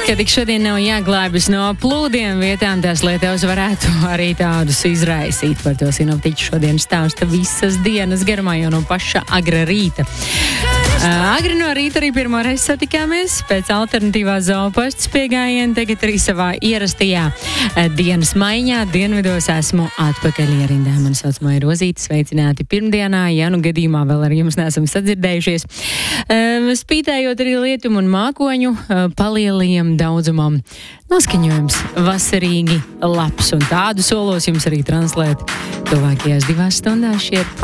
Ka tik šodien nav jāglābjas no plūdiem vietām, tās Lietuvas varētu arī tādus izraisīt. Par to sinoptiķi šodien stāsta visas dienas garumā, jau no paša agra rīta. Agri no rīta arī pirmo reizi satikāmies pēc alternatīvā zoopastas piegājiena, tagad arī savā ierastajā dienas maiņā. Dienvidos esmu atpakaļ ierindā. Mani sauc Maija Rozīte, sveicināti pirmdienā, ja nu gadījumā vēl ar jums neesam sadzirdējušies. Spītējot arī lietumu un mākoņu palielajam daudzumam, noskaņojums vasarīgi labs, un tādu solos jums arī translēt tuvākajās 2 stundās. Šie